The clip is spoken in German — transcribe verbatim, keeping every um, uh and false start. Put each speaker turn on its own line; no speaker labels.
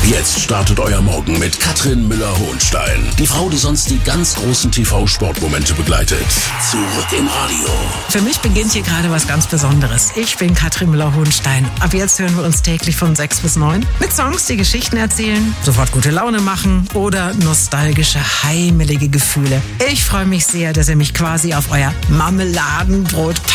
Ab jetzt startet euer Morgen mit Katrin Müller-Hohenstein. Die Frau, die sonst die ganz großen T V-Sportmomente begleitet. Zurück im Radio.
Für mich beginnt hier gerade was ganz Besonderes. Ich bin Katrin Müller-Hohenstein. Ab jetzt hören wir uns täglich von sechs bis neun. Mit Songs, die Geschichten erzählen, sofort gute Laune machen oder nostalgische, heimelige Gefühle. Ich freue mich sehr, dass ihr mich quasi auf euer Marmeladenbrot